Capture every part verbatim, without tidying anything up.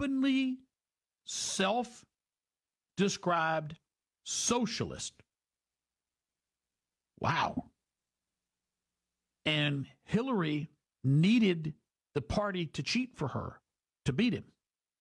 openly self-described socialist. Wow. And Hillary needed the party to cheat for her to beat him.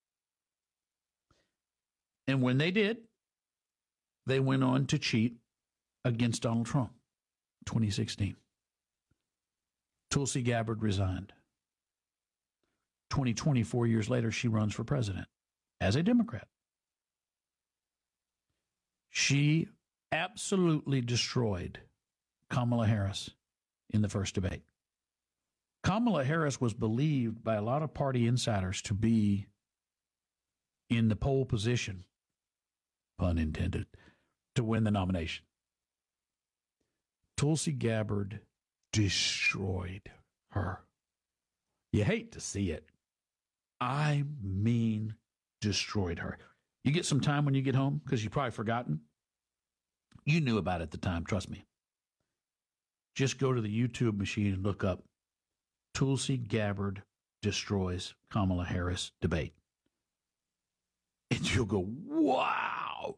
And when they did, they went on to cheat against Donald Trump, twenty sixteen. Tulsi Gabbard resigned. twenty twenty, four years later, she runs for president as a Democrat. She absolutely destroyed Kamala Harris in the first debate. Kamala Harris was believed by a lot of party insiders to be in the pole position, pun intended, to win the nomination. Tulsi Gabbard destroyed her. You hate to see it. I mean, destroyed her. You get some time when you get home, because you've probably forgotten. You knew about it at the time, trust me. Just go to the YouTube machine and look up Tulsi Gabbard destroys Kamala Harris debate. And you'll go, wow.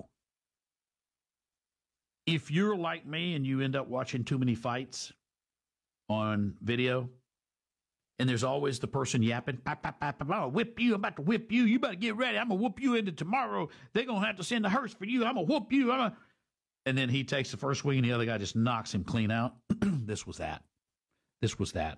If you're like me and you end up watching too many fights on video, and there's always the person yapping, pop, pop, pop, pop, I'll whip you, I'm about to whip you, you better get ready, I'm going to whoop you into tomorrow, they're going to have to send a hearse for you, I'm going to whoop you, I'm gonna... and then he takes the first swing and the other guy just knocks him clean out. This was that. This was that.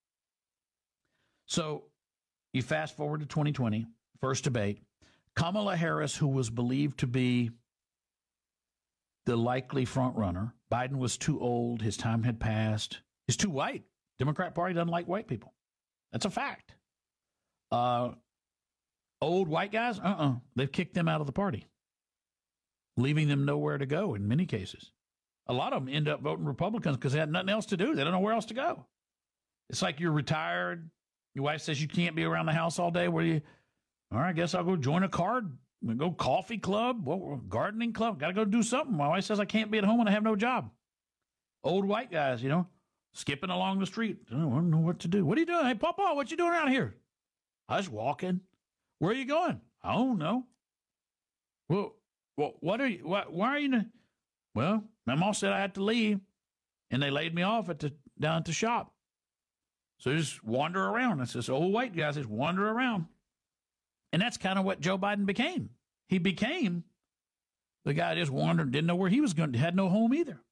So you fast forward to twenty twenty, first debate. Kamala Harris, who was believed to be the likely front runner, Biden was too old, his time had passed, he's too white. Democrat Party doesn't like white people. That's a fact. Uh, old white guys, uh-uh, they've kicked them out of the party, leaving them nowhere to go in many cases. A lot of them end up voting Republicans because they had nothing else to do. They don't know where else to go. It's like you're retired. Your wife says you can't be around the house all day. Where you, all right, I guess I'll go join a card, go coffee club, what, gardening club. Got to go do something. My wife says I can't be at home and I have no job. Old white guys, you know, skipping along the street. I don't, I don't know what to do. What are you doing? Hey, Papa, what you doing around here? I was walking. Where are you going? I don't know. Well, well what are you, why, why are you, well, my mom said I had to leave, and they laid me off at the down at the shop. So just wander around. It's this old white guy says wander around. And that's kind of what Joe Biden became. He became the guy just wandered, didn't know where he was going, had no home either.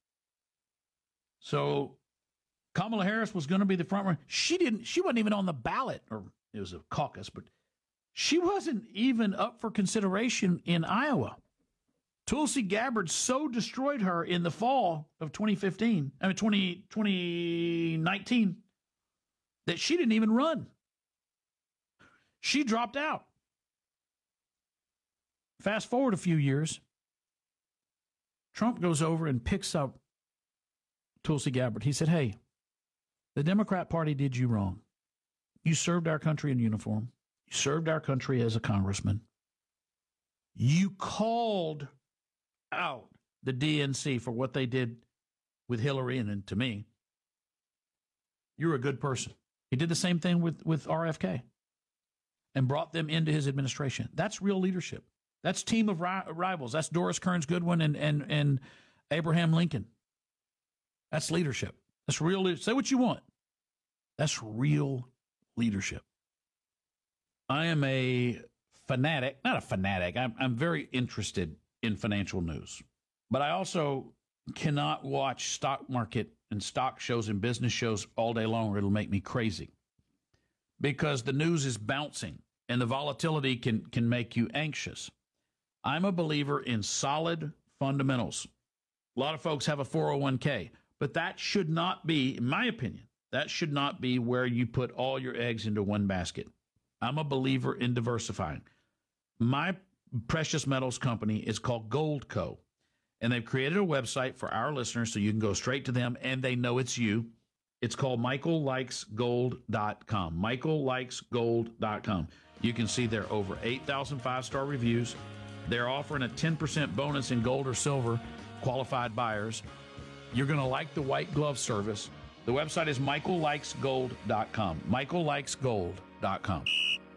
So Kamala Harris was going to be the front runner. She didn't, she wasn't even on the ballot, or it was a caucus, but she wasn't even up for consideration in Iowa. Tulsi Gabbard so destroyed her in the fall of twenty fifteen, I mean twenty, twenty nineteen, that she didn't even run. She dropped out. Fast forward a few years, Trump goes over and picks up Tulsi Gabbard. He said, hey, the Democrat Party did you wrong. You served our country in uniform. You served our country as a congressman. You called out the D N C for what they did with Hillary and, and to me. You're a good person. He did the same thing with, with R F K and brought them into his administration. That's real leadership. That's team of ri- rivals. That's Doris Kearns Goodwin and, and, and Abraham Lincoln. That's leadership. That's real leadership. Say what you want. That's real leadership. I am a fanatic, not a fanatic. I'm, I'm very interested in financial news, but I also cannot watch stock market and stock shows and business shows all day long, or it'll make me crazy, because the news is bouncing and the volatility can, can make you anxious. I'm a believer in solid fundamentals. A lot of folks have a four oh one k, but that should not be, in my opinion, that should not be where you put all your eggs into one basket. I'm a believer in diversifying. My precious metals company is called Goldco, and they've created a website for our listeners so you can go straight to them and they know it's you. It's called michael likes gold dot com. michael likes gold dot com. You can see there are over eight thousand five-star reviews. They're offering a ten percent bonus in gold or silver, qualified buyers. You're going to like the white glove service. The website is michael likes gold dot com. michael likes gold dot com.